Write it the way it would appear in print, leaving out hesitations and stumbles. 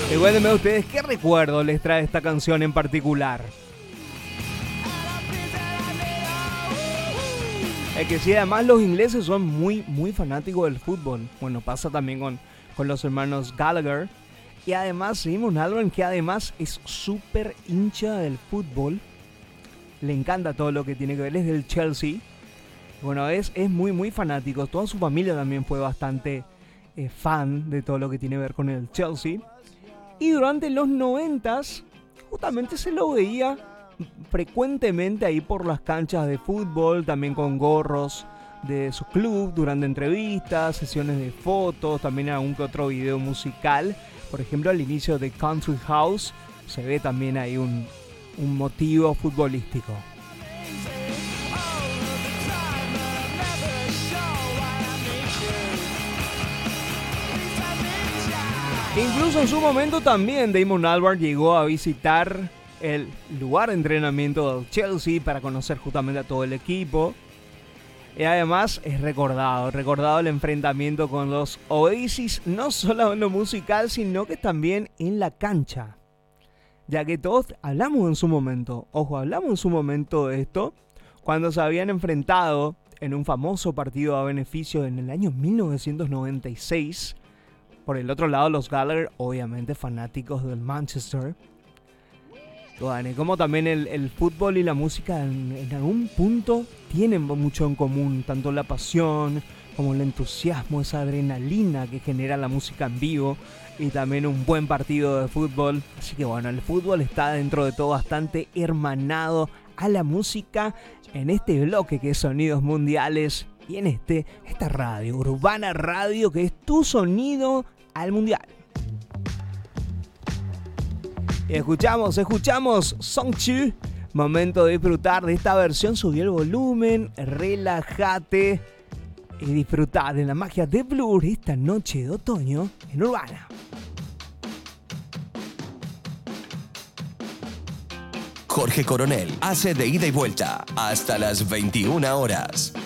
Y cuéntenme ustedes qué recuerdo les trae esta canción en particular. Es que sí, además los ingleses son muy fanáticos del fútbol. Bueno, pasa también con los hermanos Gallagher. Y además Damon Albarn, que además es súper hincha del fútbol. Le encanta todo lo que tiene que ver, es del Chelsea. Bueno, es muy fanático. Toda su familia también fue bastante fan de todo lo que tiene que ver con el Chelsea. Y durante los 90s, justamente se lo veía frecuentemente ahí por las canchas de fútbol, también con gorros de su club, durante entrevistas, sesiones de fotos, también algún que otro video musical. Por ejemplo, al inicio de Country House se ve también ahí un motivo futbolístico. Incluso en su momento también Damon Albarn llegó a visitar el lugar de entrenamiento del Chelsea para conocer justamente a todo el equipo. Y además es recordado el enfrentamiento con los Oasis, no solo en lo musical, sino que también en la cancha. Ya que todos hablamos en su momento de esto, cuando se habían enfrentado en un famoso partido a beneficio en el año 1996. Por el otro lado, los Gallagher, obviamente fanáticos del Manchester. Bueno, como también el fútbol y la música en algún punto tienen mucho en común, tanto la pasión como el entusiasmo, esa adrenalina que genera la música en vivo y también un buen partido de fútbol. Así que bueno, el fútbol está dentro de todo bastante hermanado a la música en este bloque que es Sonidos Mundiales y en esta radio, Urbana Radio, que es tu sonido al mundial. Escuchamos Song Chu. Momento de disfrutar de esta versión. Subí el volumen, relájate y disfrutar de la magia de Blur esta noche de otoño en Urbana. Jorge Coronel hace de ida y vuelta hasta las 21 horas.